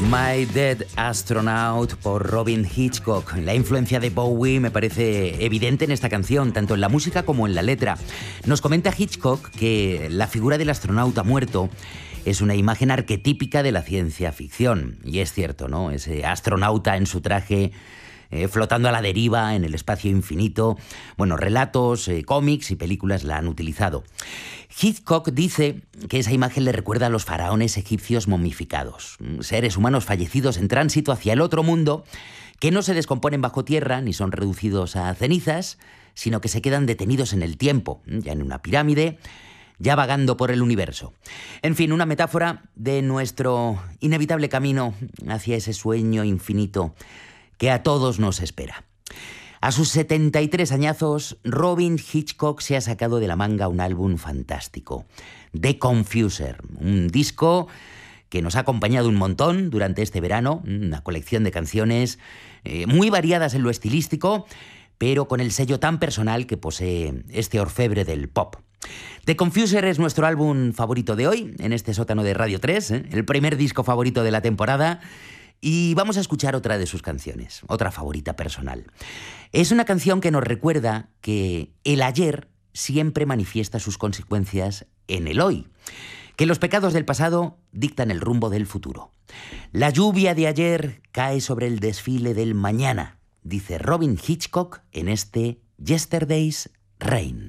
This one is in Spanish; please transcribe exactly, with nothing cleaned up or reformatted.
My Dead Astronaut por Robin Hitchcock. La influencia de Bowie me parece evidente en esta canción, tanto en la música como en la letra. Nos comenta Hitchcock que la figura del astronauta muerto es una imagen arquetípica de la ciencia ficción. Y es cierto, ¿no? Ese astronauta en su traje, eh, flotando a la deriva en el espacio infinito. Bueno, relatos, eh, cómics y películas la han utilizado. Hitchcock dice que esa imagen le recuerda a los faraones egipcios momificados, seres humanos fallecidos en tránsito hacia el otro mundo, que no se descomponen bajo tierra ni son reducidos a cenizas, sino que se quedan detenidos en el tiempo, ya en una pirámide, ya vagando por el universo. En fin, una metáfora de nuestro inevitable camino hacia ese sueño infinito que a todos nos espera. A sus setenta y tres añazos, Robin Hitchcock se ha sacado de la manga un álbum fantástico, The Confuser, un disco que nos ha acompañado un montón durante este verano, una colección de canciones eh, muy variadas en lo estilístico, pero con el sello tan personal que posee este orfebre del pop. The Confuser es nuestro álbum favorito de hoy, en este sótano de Radio tres, ¿eh? El primer disco favorito de la temporada. Y vamos a escuchar otra de sus canciones, otra favorita personal. Es una canción que nos recuerda que el ayer siempre manifiesta sus consecuencias en el hoy, que los pecados del pasado dictan el rumbo del futuro. La lluvia de ayer cae sobre el desfile del mañana, dice Robin Hitchcock en este Yesterday's Rain.